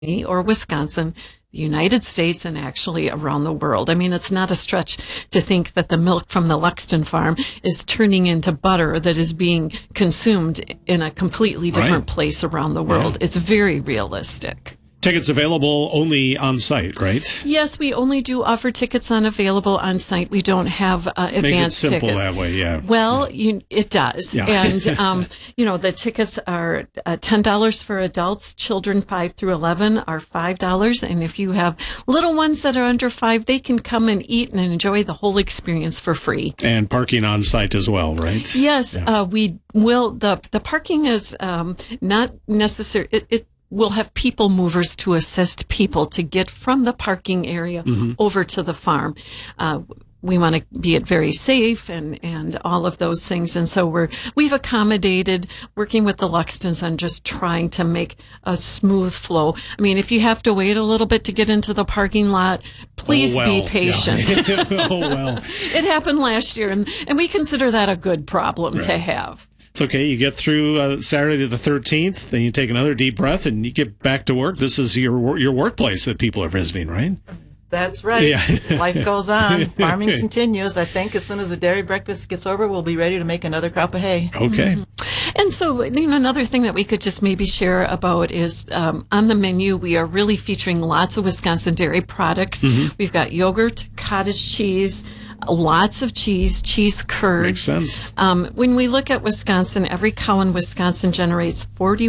or Wisconsin, the United States, and actually around the world. I mean, it's not a stretch to think that the milk from the Luxton farm is turning into butter that is being consumed in a completely different place around the world. Yeah. It's very realistic. Tickets available only on site, right? Yes, we only do offer tickets available on site. We don't have advanced tickets. Makes it simple that way, yeah. Well, it does. Yeah. And, the tickets are $10 for adults. Children 5 through 11 are $5. And if you have little ones that are under 5, they can come and eat and enjoy the whole experience for free. And parking on site as well, right? Yes, yeah. We will. The parking is not necessary. We'll have people movers to assist people to get from the parking area over to the farm. We want to be very safe and all of those things. And so we've accommodated working with the Luxtons on just trying to make a smooth flow. I mean, if you have to wait a little bit to get into the parking lot, please be patient. Yeah. It happened last year, and we consider that a good problem to have. It's okay. You get through Saturday the 13th, then you take another deep breath and you get back to work. This is your workplace that people are visiting, right? That's right. Yeah. Life goes on. Farming continues. I think as soon as the dairy breakfast gets over, we'll be ready to make another crop of hay. Okay. And so, another thing that we could just maybe share about is on the menu, we are really featuring lots of Wisconsin dairy products. We've got yogurt, cottage cheese, lots of cheese curds. Makes sense. When we look at Wisconsin, every cow in Wisconsin generates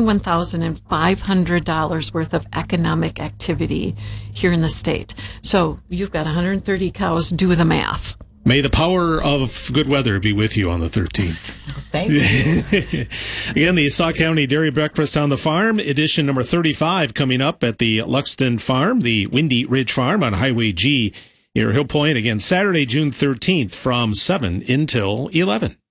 $41,500 worth of economic activity here in the state. So you've got 130 cows. Do the math. May the power of good weather be with you on the 13th. Thank you. Again, the Sauk County Dairy Breakfast on the Farm, edition number 35, coming up at the Luxton Farm, the Windy Ridge Farm on Highway G near Hill Point. Again, Saturday, June 13th from 7 until 11.